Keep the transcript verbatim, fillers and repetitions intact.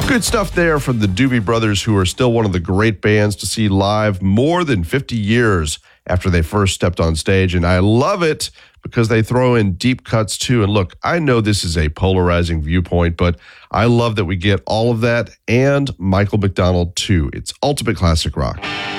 Good stuff there from the Doobie Brothers, who are still one of the great bands to see live more than fifty years after they first stepped on stage. And I love it because they throw in deep cuts too. And look, I know this is a polarizing viewpoint, but I love that we get all of that and Michael McDonald too. It's ultimate classic rock.